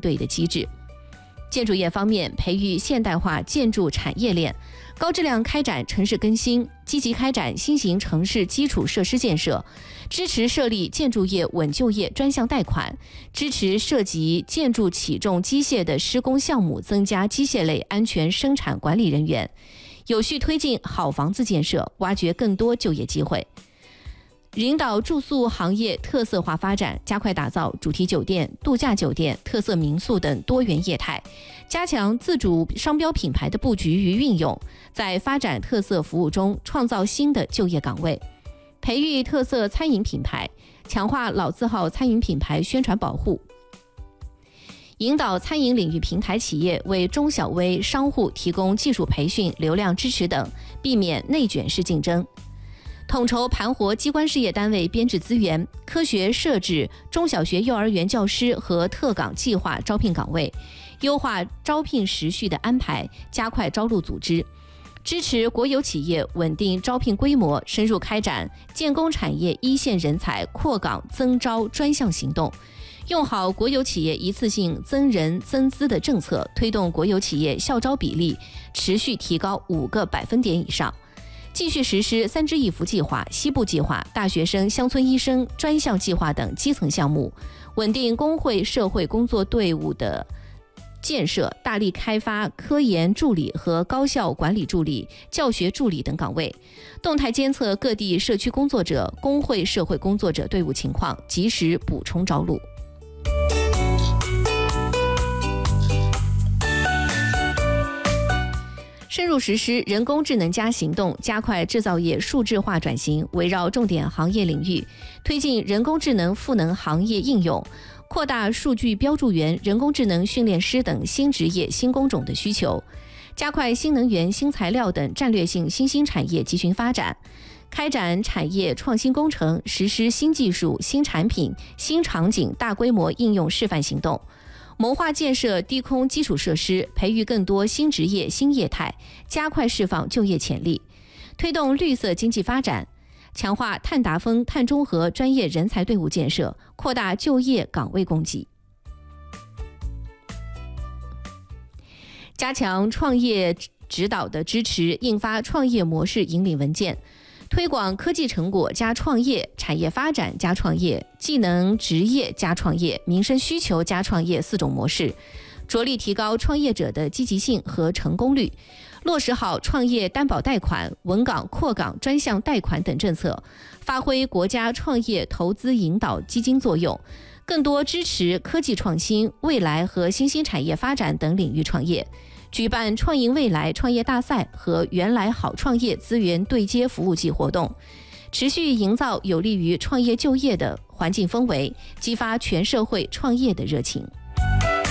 对的机制。建筑业方面，培育现代化建筑产业链，高质量开展城市更新，积极开展新型城市基础设施建设，支持设立建筑业稳就业专项贷款，支持涉及建筑起重机械的施工项目增加机械类安全生产管理人员，有序推进好房子建设，挖掘更多就业机会。引导住宿行业特色化发展，加快打造主题酒店、度假酒店、特色民宿等多元业态，加强自主商标品牌的布局与运用，在发展特色服务中创造新的就业岗位，培育特色餐饮品牌，强化老字号餐饮品牌宣传保护，引导餐饮领域平台企业为中小微商户提供技术培训、流量支持等，避免内卷式竞争。统筹盘活机关事业单位编制资源，科学设置中小学幼儿园教师和特岗计划招聘岗位，优化招聘时序的安排，加快招录组织，支持国有企业稳定招聘规模，深入开展建工产业一线人才扩岗增招专项行动，用好国有企业一次性增人增资的政策，推动国有企业校招比例持续提高5个百分点以上。继续实施3支1扶计划、西部计划、大学生、乡村医生专项计划等基层项目，稳定工会社会工作队伍的建设，大力开发科研助理和高校管理助理、教学助理等岗位，动态监测各地社区工作者、工会社会工作者队伍情况，及时补充招录。深入实施人工智能加行动，加快制造业数字化转型，围绕重点行业领域，推进人工智能赋能行业应用，扩大数据标注员、人工智能训练师等新职业新工种的需求，加快新能源、新材料等战略性新兴产业集群发展，开展产业创新工程，实施新技术、新产品、新场景大规模应用示范行动，谋划建设低空基础设施，培育更多新职业新业态，加快释放就业潜力，推动绿色经济发展，强化碳达峰、碳中和专业人才队伍建设，扩大就业岗位供给，加强创业指导的支持，印发创业模式引领文件，推广科技成果加创业、产业发展加创业、技能职业加创业、民生需求加创业4种模式，着力提高创业者的积极性和成功率，落实好创业担保贷款、稳岗扩岗专项贷款等政策，发挥国家创业投资引导基金作用，更多支持科技创新、未来和新兴产业发展等领域创业，举办创赢未来创业大赛和原来好创业资源对接服务季活动，持续营造有利于创业就业的环境氛围，激发全社会创业的热情。